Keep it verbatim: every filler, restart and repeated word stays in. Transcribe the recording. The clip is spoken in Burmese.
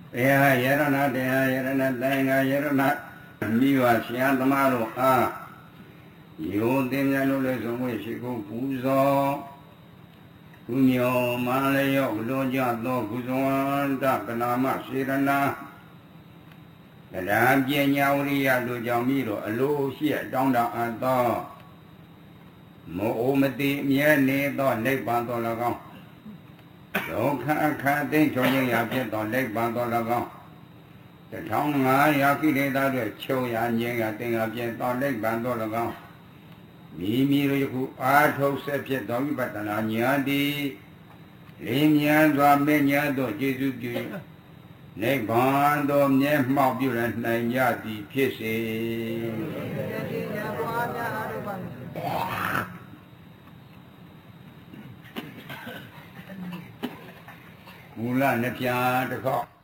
တရားယရဏတရားယရဏသင်္ဃာယရဏမိဘဆရာသမားတို့အားယောသင်္ကြန်တို့လည်းဆုံးဝေရှိကုန်ပူဇော်ကုမြောမလျော့လိုကြသောကုသဝန္တပနာမစေရနာတရားပညာဝရိယတို့ကြောင့်မိတို့အလိုရှိတောင်းတအပ်သောမောမတိမြဲနေသောနိဗ္ဗာန်တော်၎င်းဒုက္ခအခါသိချုပ်ခြင်းရာဖြစ်သောနိဗ္ဗာန်တော်၎င်းတထောင်ငါးရာကိလေသာတို့ချုပ်ရာငြိမ်းရာသင်္ဃာပြည့်သောနိဗ္ဗာန်တော်၎င်းမိမိတို့ယခုအာထုတ်ဆက်ဖြစ်သောဝိပဿနာဉာဏ်တည်လင်းမြန်စွာမဉ္ဇဉ်တို့ကျေစုပြုနိဗ္ဗာန်တော်မြဲမှောက်ပြုရနိုင်ကြသည်ဖြစ်စေမူလနှစ်ပြားတစ်ခေါက်